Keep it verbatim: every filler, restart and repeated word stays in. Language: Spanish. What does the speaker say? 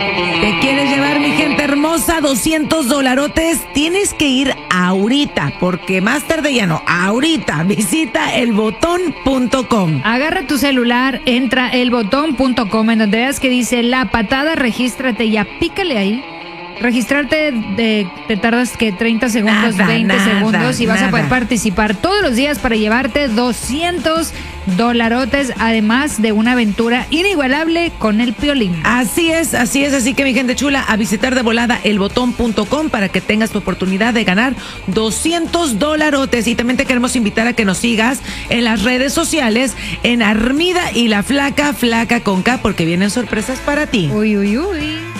¿Te quieres llevar, mi gente hermosa, doscientos dolarotes? Tienes que ir ahorita, porque más tarde ya no. Ahorita, visita el botón punto com. Agarra tu celular, entra el botón punto com, en donde veas que dice La Patada, regístrate, ya pícale ahí. Registrarte de, te tardas que treinta segundos, Nada, veinte nada, segundos y vas nada. a poder participar todos los días para llevarte doscientos dolarotes, además de una aventura inigualable con el Piolín. Así es, así es, así que mi gente chula, a visitar de volada el botón punto com para que tengas tu oportunidad de ganar doscientos dolarotes. Y también te queremos invitar a que nos sigas en las redes sociales, en Armida y la Flaca, Flaca con K, porque vienen sorpresas para ti. Uy, uy, uy.